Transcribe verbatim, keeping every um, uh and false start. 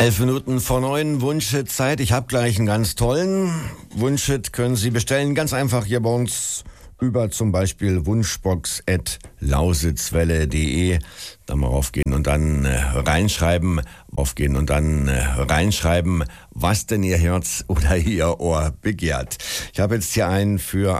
Elf Minuten vor neun, Wunschhit-Zeit. Ich habe gleich einen ganz tollen Wunschhit. Können Sie bestellen, ganz einfach hier bei uns über zum Beispiel wunschbox at lausitzwelle punkt de. Da mal raufgehen und dann äh, reinschreiben, aufgehen und dann äh, reinschreiben, was denn Ihr Herz oder Ihr Ohr begehrt. Ich habe jetzt hier einen für